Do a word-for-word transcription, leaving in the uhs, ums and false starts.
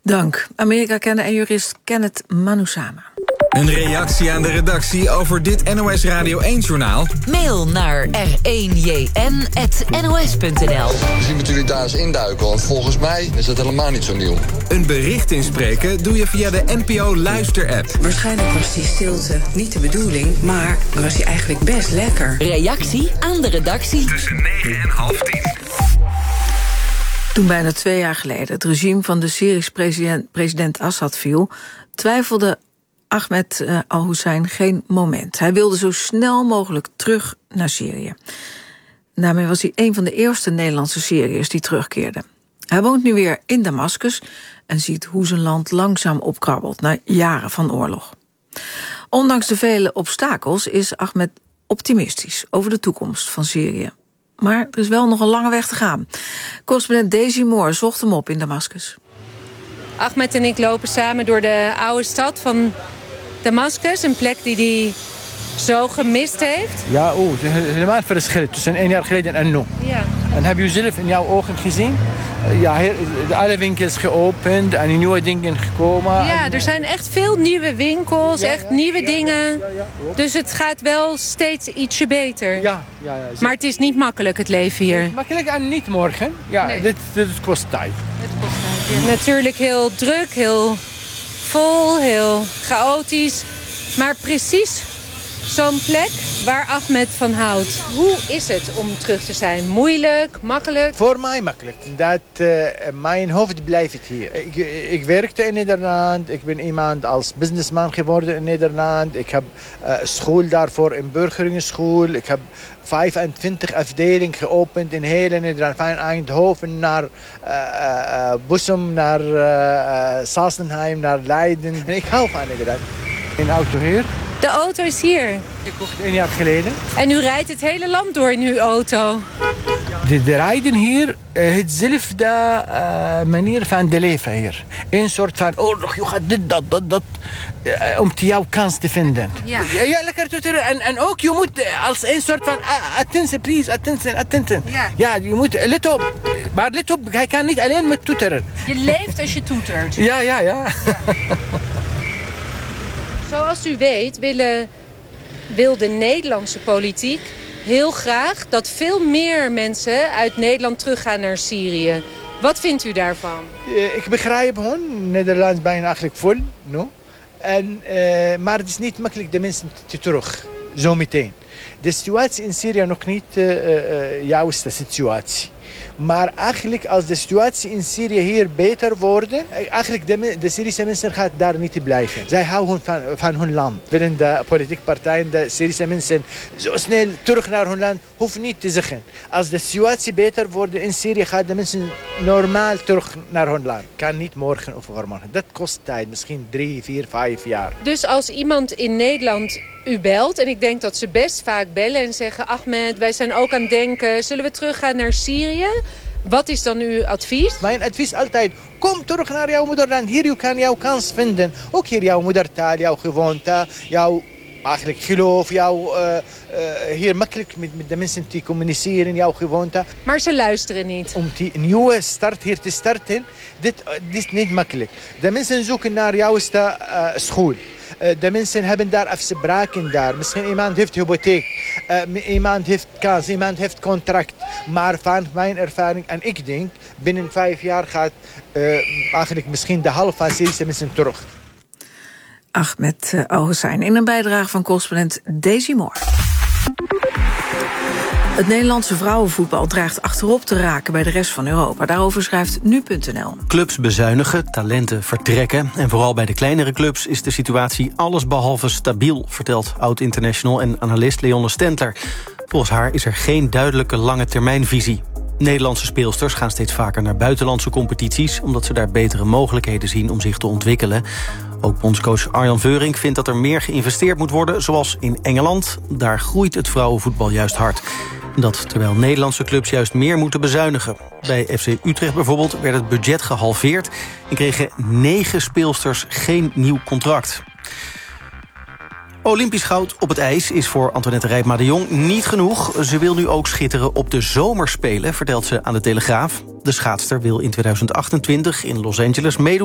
Dank. Amerika-kenner en jurist Kenneth Manusama. Een reactie aan de redactie over dit N O S Radio één-journaal? Mail naar r één j n at n o s punt n l. Misschien moeten jullie daar eens induiken, want volgens mij is dat helemaal niet zo nieuw. Een bericht inspreken doe je via de N P O Luister-app. Waarschijnlijk was die stilte niet de bedoeling, maar was die eigenlijk best lekker. Reactie aan de redactie. Tussen negen en half tien. Toen bijna twee jaar geleden het regime van de Syrische president, president Assad viel, twijfelde Ahmed uh, al-Hussein geen moment. Hij wilde zo snel mogelijk terug naar Syrië. Daarmee was hij een van de eerste Nederlandse Syriërs die terugkeerde. Hij woont nu weer in Damascus en ziet hoe zijn land langzaam opkrabbelt na jaren van oorlog. Ondanks de vele obstakels is Ahmed optimistisch over de toekomst van Syrië. Maar er is wel nog een lange weg te gaan. Correspondent Daisy Moore zocht hem op in Damascus. Ahmed en ik lopen samen door de oude stad van Damascus. Een plek die hij zo gemist heeft. Ja, oh, helemaal verschil tussen een jaar geleden en nu. Ja. En heb je zelf in jouw ogen gezien? Ja, hier, alle winkels geopend en nieuwe dingen gekomen. Ja, er zijn echt veel nieuwe winkels, ja, echt ja, nieuwe ja, dingen. Ja, ja, ja. Dus het gaat wel steeds ietsje beter. Ja, ja, ja, maar het is niet makkelijk, het leven hier. Makkelijk en niet morgen. Ja, nee. dit, dit kost tijd. Het kost tijd, ja. Natuurlijk heel druk, heel vol, heel chaotisch. Maar precies zo'n plek waar Ahmed van houdt. Hoe is het om terug te zijn? Moeilijk, makkelijk? Voor mij makkelijk. Dat, uh, mijn hoofd blijft hier. Ik, ik werkte in Nederland. Ik ben iemand als businessman geworden in Nederland. Ik heb uh, school daarvoor, een burgerschoool. Ik heb vijfentwintig afdelingen geopend in heel Nederland. Van Eindhoven naar uh, uh, Bussum, naar uh, uh, Sassenheim, naar Leiden. En ik hou van Nederland. Een auto hier. De auto is hier. Ik kocht een jaar geleden. En u rijdt het hele land door in uw auto. De, de rijden hier uh, hetzelfde uh, manier van de leven hier. Een soort van oorlog, je gaat dit, dat, dat, dat. Uh, om jouw kans te vinden. Ja, ja, ja lekker toeteren. En, en ook, je moet uh, als een soort van uh, attentie, please, attentie, attentie. Ja. Ja, je moet, let op. Maar let op, hij kan niet alleen met toeteren. Je leeft als je toetert. Ja, ja, ja. ja. Zoals u weet willen, wil de Nederlandse politiek heel graag dat veel meer mensen uit Nederland teruggaan naar Syrië. Wat vindt u daarvan? Uh, ik begrijp gewoon, Nederland is bijna eigenlijk vol. No? En, uh, maar het is niet makkelijk de mensen te terug, zo meteen. De situatie in Syrië nog niet de uh, uh, juiste situatie. Maar eigenlijk als de situatie in Syrië hier beter wordt, eigenlijk de, de Syrische mensen gaan daar niet blijven. Zij houden van, van hun land. Willen de politieke partijen, de Syrische mensen zo snel terug naar hun land, hoeft niet te zeggen. Als de situatie beter wordt in Syrië, gaan de mensen normaal terug naar hun land. Kan niet morgen of overmorgen. Dat kost tijd, misschien drie, vier, vijf jaar. Dus als iemand in Nederland u belt, en ik denk dat ze best vaak bellen en zeggen, Ahmed, wij zijn ook aan het denken, zullen we teruggaan naar Syrië? Wat is dan uw advies? Mijn advies altijd, kom terug naar jouw moederland. Hier je kan jouw kans vinden. Ook hier jouw moedertaal, jouw gewoonte, jouw eigenlijk geloof, jouw uh, uh, hier makkelijk met, met de mensen te communiceren, jouw gewoonte. Maar ze luisteren niet. Om die nieuwe start hier te starten, dit, uh, dit is niet makkelijk. De mensen zoeken naar jouw uh, school. De mensen hebben daar afspraken daar. Misschien iemand heeft hypotheek. Uh, iemand heeft kans. Iemand heeft contract. Maar van mijn ervaring, en ik denk, binnen vijf jaar gaat uh, eigenlijk misschien de helft van Syrische mensen terug. Ahmed al-Hussein in een bijdrage van correspondent Daisy Moore. Het Nederlandse vrouwenvoetbal dreigt achterop te raken bij de rest van Europa. Daarover schrijft nu punt n l. Clubs bezuinigen, talenten vertrekken. En vooral bij de kleinere clubs is de situatie allesbehalve stabiel, vertelt oud-international en analist Leonne Stentler. Volgens haar is er geen duidelijke lange termijnvisie. Nederlandse speelsters gaan steeds vaker naar buitenlandse competities, omdat ze daar betere mogelijkheden zien om zich te ontwikkelen. Ook bondscoach Arjan Veurink vindt dat er meer geïnvesteerd moet worden, zoals in Engeland. Daar groeit het vrouwenvoetbal juist hard. Dat terwijl Nederlandse clubs juist meer moeten bezuinigen. Bij F C Utrecht bijvoorbeeld werd het budget gehalveerd en kregen negen speelsters geen nieuw contract. Olympisch goud op het ijs is voor Antoinette Rijpma de Jong niet genoeg. Ze wil nu ook schitteren op de zomerspelen, vertelt ze aan de Telegraaf. De schaatster wil in tweeduizend achtentwintig in Los Angeles meedoen